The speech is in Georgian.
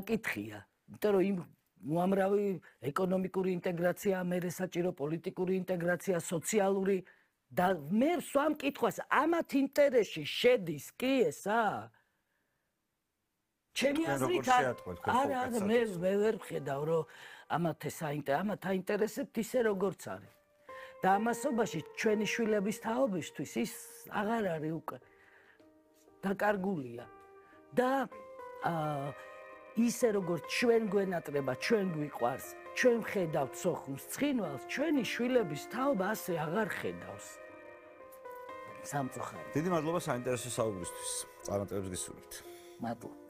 საკითხია, იმიტომ რომ იმ უამრავი ეკონომიკური ინტეგრაცია, მერე საჭირო პოლიტიკური ინტეგრაცია, სოციალური და მე სვამ კითხვას, ამათ ინტერესში შედის კი ესა? ჩემი აზრით არა, მე ვერ ვხედავ, რომ ამათ აინტერესებთ ისე როგორც არის. და ამასობაში ჩვენი შვილების თაობისთვის ის აღარ არის უკვე დაკარგულია. და ისე როგორც ჩვენ გვენატრება, ჩვენ გვიყვარს, ჩვენ ვხედავთ სოხუმს, ცხინვალს, ჩვენი შვილების თაობა ასე აღარ ხედავს. სამწუხაროდ. დიდი მადლობა საინტერესო საუბრისთვის. წარმატებებს გისურვებთ. მადლობა.